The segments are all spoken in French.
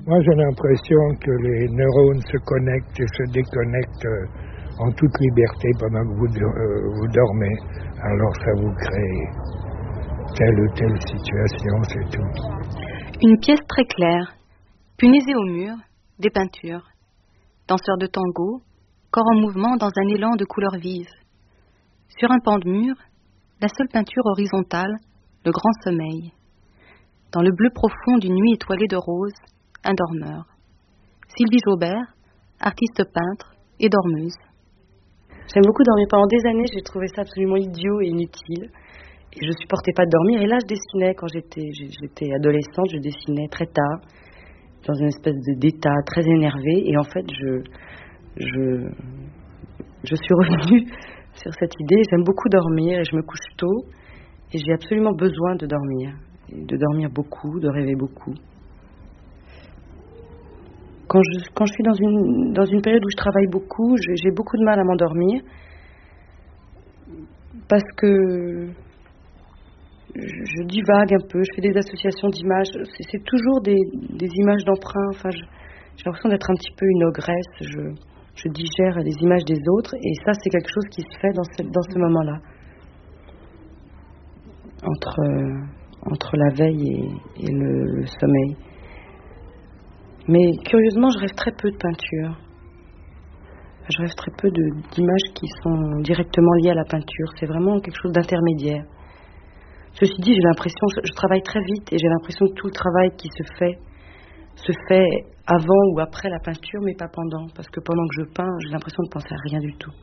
Moi, j'ai l'impression que les neurones se connectent et se déconnectent en toute liberté pendant que vous dormez. Alors ça vous crée telle ou telle situation, c'est tout. Une pièce très claire, punaisée au mur, des peintures. Danseurs de tango, corps en mouvement dans un élan de couleurs vives. Sur un pan de mur, la seule peinture horizontale, le grand sommeil. Dans le bleu profond d'une nuit étoilée de roses, un dormeur. Sylvie Jaubert, artiste peintre et dormeuse. J'aime beaucoup dormir. Pendant des années, j'ai trouvé ça absolument idiot et inutile. Et je supportais pas de dormir. Et là, je dessinais quand j'étais adolescente. Je dessinais très tard, dans une espèce d'état très énervé. Et en fait, je suis revenue sur cette idée. J'aime beaucoup dormir et je me couche tôt. Et j'ai absolument besoin de dormir. Et de dormir beaucoup, de rêver beaucoup. Quand je suis dans une période où je travaille beaucoup, j'ai beaucoup de mal à m'endormir parce que je divague un peu, je fais des associations d'images. C'est toujours des images d'emprunt. Enfin, j'ai l'impression d'être un petit peu une ogresse. Je digère les images des autres et ça, c'est quelque chose qui se fait dans ce moment-là. Entre la veille et le sommeil. Mais curieusement, je rêve très peu de peinture. Je rêve très peu d'images qui sont directement liées à la peinture. C'est vraiment quelque chose d'intermédiaire. Ceci dit, j'ai l'impression, je travaille très vite et j'ai l'impression que tout le travail qui se fait avant ou après la peinture, mais pas pendant. Parce que pendant que je peins, j'ai l'impression de penser à rien du tout.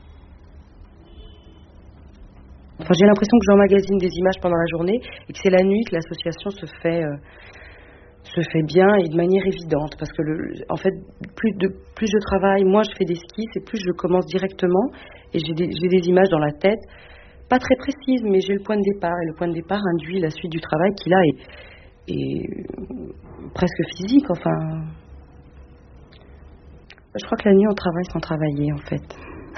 Enfin, j'ai l'impression que j'emmagasine des images pendant la journée et que c'est la nuit que l'association se fait bien et de manière évidente parce que en fait plus je travaille, moins je fais d'esquisses et plus je commence directement et j'ai des images dans la tête pas très précises mais j'ai le point de départ et le point de départ induit la suite du travail qui là est presque physique. Enfin, je crois que la nuit on travaille sans travailler en fait.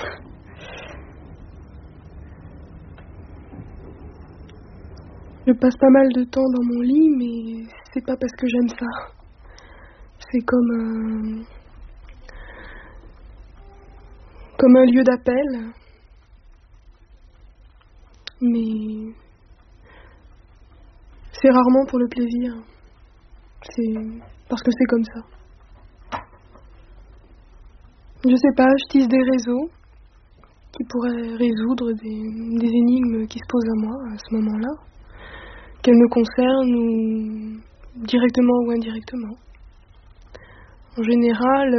Je passe pas mal de temps dans mon lit, mais c'est pas parce que j'aime ça. C'est comme un lieu d'appel. Mais c'est rarement pour le plaisir. C'est parce que c'est comme ça. Je sais pas, je tisse des réseaux qui pourraient résoudre des énigmes qui se posent à moi à ce moment-là. Qu'elles me concernent ou directement ou indirectement. En général,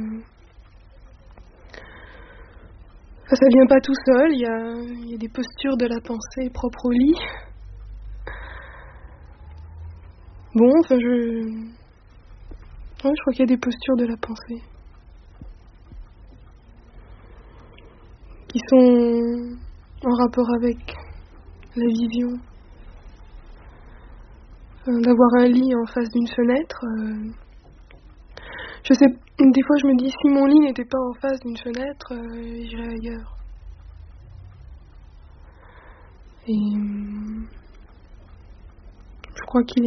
ça vient pas tout seul, il y a des postures de la pensée propres au lit. Bon, enfin je crois qu'il y a des postures de la pensée qui sont en rapport avec la vision. D'avoir un lit en face d'une fenêtre. Je sais, des fois je me dis, si mon lit n'était pas en face d'une fenêtre, j'irais ailleurs. Et je crois qu'il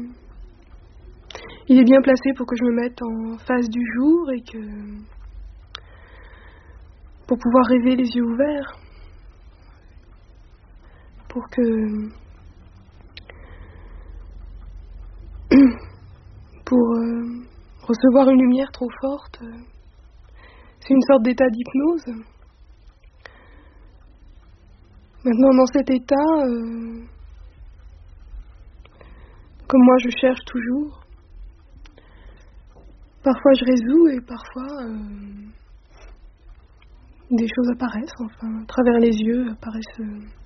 est bien placé pour que je me mette en face du jour et que pour pouvoir rêver les yeux ouverts, pour que recevoir une lumière trop forte, c'est une sorte d'état d'hypnose. Maintenant, dans cet état, comme moi je cherche toujours, parfois je résous et parfois des choses apparaissent, enfin, à travers les yeux apparaissent